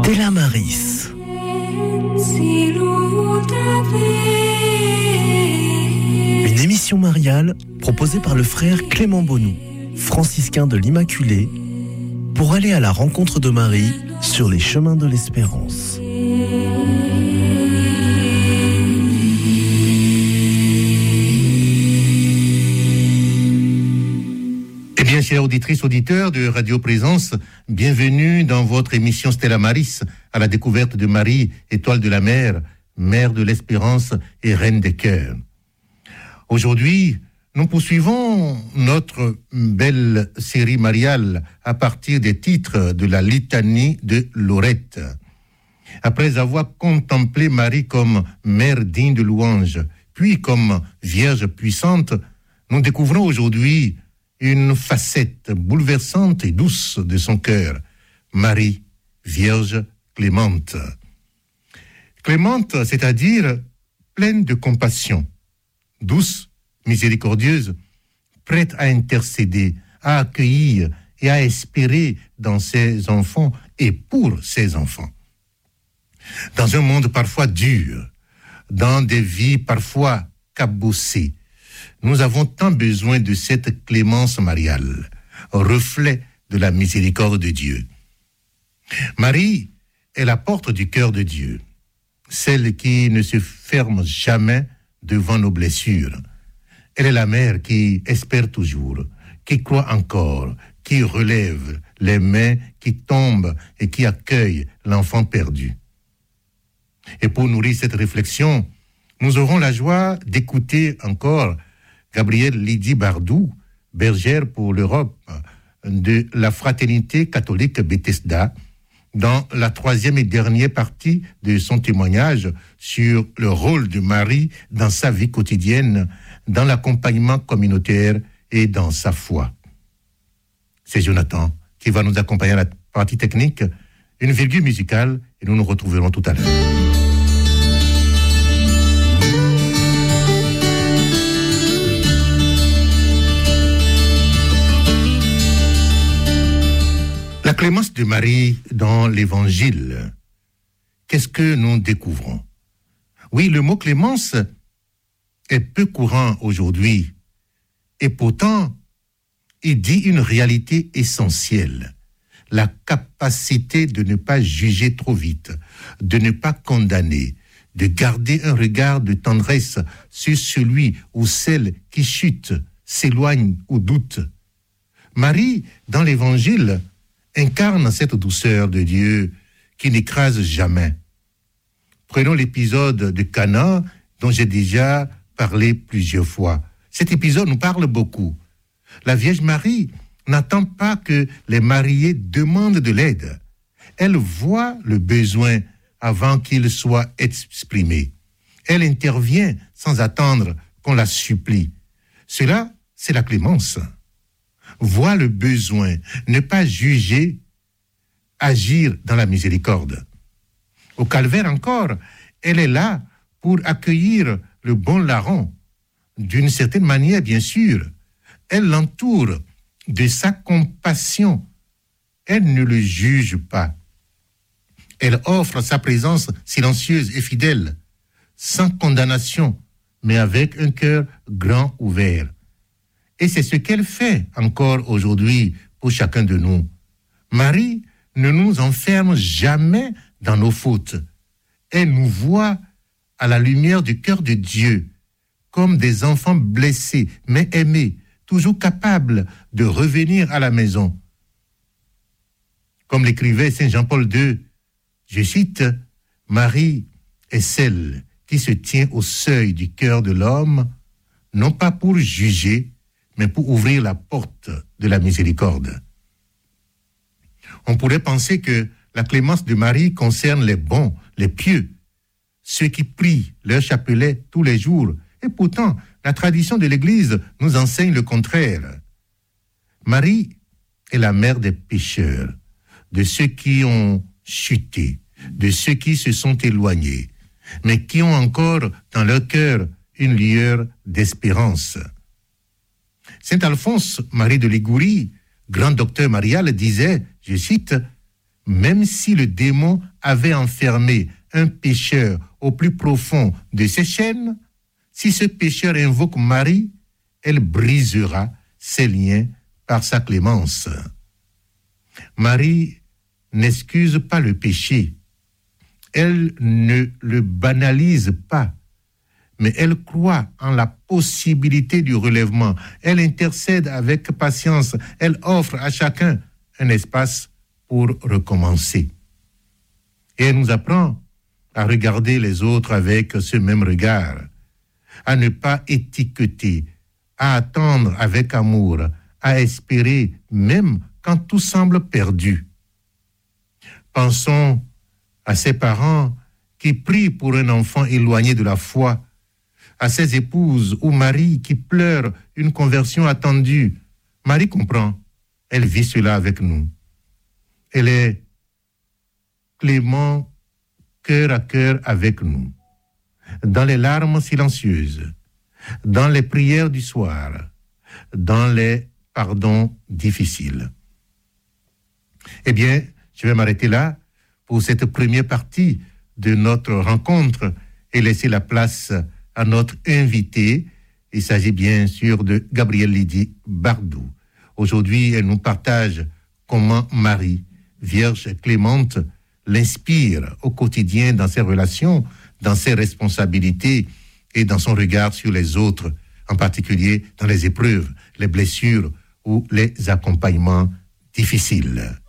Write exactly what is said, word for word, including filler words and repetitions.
Stella Maris. Une émission mariale proposée par le frère Clément Bonou, franciscain de l'Immaculée, pour aller à la rencontre de Marie sur les chemins de l'espérance. Eh bien, chères auditrices, auditeurs de Radio Présence, bienvenue dans votre émission Stella Maris, à la découverte de Marie, étoile de la mer, mère de l'espérance et reine des cœurs. Aujourd'hui, nous poursuivons notre belle série mariale à partir des titres de la litanie de Lorette. Après avoir contemplé Marie comme mère digne de louange, puis comme vierge puissante, nous découvrons aujourd'hui une facette bouleversante et douce de son cœur, Marie, vierge clémente. Clémente, c'est-à-dire pleine de compassion, douce, miséricordieuse, prête à intercéder, à accueillir et à espérer dans ses enfants et pour ses enfants. Dans un monde parfois dur, dans des vies parfois cabossées, nous avons tant besoin de cette clémence mariale, reflet de la miséricorde de Dieu. Marie est la porte du cœur de Dieu, celle qui ne se ferme jamais devant nos blessures. Elle est la mère qui espère toujours, qui croit encore, qui relève les mains qui tombent et qui accueille l'enfant perdu. Et pour nourrir cette réflexion, nous aurons la joie d'écouter encore Gabrielle Lydie Bardou, bergère pour l'Europe de la Fraternité catholique Bethesda, dans la troisième et dernière partie de son témoignage sur le rôle de Marie dans sa vie quotidienne, dans l'accompagnement communautaire et dans sa foi. C'est Jonathan qui va nous accompagner à la partie technique, une virgule musicale, et nous nous retrouverons tout à l'heure. La clémence de Marie dans l'Évangile, qu'est-ce que nous découvrons? Oui, le mot clémence est peu courant aujourd'hui, et pourtant, il dit une réalité essentielle, la capacité de ne pas juger trop vite, de ne pas condamner, de garder un regard de tendresse sur celui ou celle qui chute, s'éloigne ou doute. Marie, dans l'Évangile, incarne cette douceur de Dieu qui n'écrase jamais. Prenons l'épisode de Cana dont j'ai déjà parlé plusieurs fois. Cet épisode nous parle beaucoup. La Vierge Marie n'attend pas que les mariés demandent de l'aide. Elle voit le besoin avant qu'il soit exprimé. Elle intervient sans attendre qu'on la supplie. Cela, c'est la clémence. Voir le besoin, ne pas juger, agir dans la miséricorde. Au calvaire encore, elle est là pour accueillir le bon larron. D'une certaine manière, bien sûr, elle l'entoure de sa compassion. Elle ne le juge pas. Elle offre sa présence silencieuse et fidèle, sans condamnation, mais avec un cœur grand ouvert. Et c'est ce qu'elle fait encore aujourd'hui pour chacun de nous. Marie ne nous enferme jamais dans nos fautes. Elle nous voit à la lumière du cœur de Dieu, comme des enfants blessés, mais aimés, toujours capables de revenir à la maison. Comme l'écrivait Saint Jean-Paul deux, je cite, « Marie est celle qui se tient au seuil du cœur de l'homme, non pas pour juger, mais pour ouvrir la porte de la miséricorde. » On pourrait penser que la clémence de Marie concerne les bons, les pieux, ceux qui prient leur chapelet tous les jours. Et pourtant, la tradition de l'Église nous enseigne le contraire. Marie est la mère des pécheurs, de ceux qui ont chuté, de ceux qui se sont éloignés, mais qui ont encore dans leur cœur une lueur d'espérance. Saint Alphonse, Marie de Ligurie, grand docteur marial, disait, je cite, même si le démon avait enfermé un pécheur au plus profond de ses chaînes, si ce pécheur invoque Marie, elle brisera ses liens par sa clémence. Marie n'excuse pas le péché. Elle ne le banalise pas, mais elle croit en la possibilité du relèvement. Elle intercède avec patience. Elle offre à chacun un espace pour recommencer. Et elle nous apprend à regarder les autres avec ce même regard, à ne pas étiqueter, à attendre avec amour, à espérer même quand tout semble perdu. Pensons à ces parents qui prient pour un enfant éloigné de la foi, à ces épouses ou maris qui pleurent une conversion attendue. Marie comprend, elle vit cela avec nous. Elle est clément, cœur à cœur avec nous, dans les larmes silencieuses, dans les prières du soir, dans les pardons difficiles. Eh bien, je vais m'arrêter là pour cette première partie de notre rencontre et laisser la place à notre invité. Il s'agit bien sûr de Gabrielle Lydie Bardou. Aujourd'hui, elle nous partage comment Marie, Vierge clémente, l'inspire au quotidien dans ses relations, dans ses responsabilités et dans son regard sur les autres, en particulier dans les épreuves, les blessures ou les accompagnements difficiles.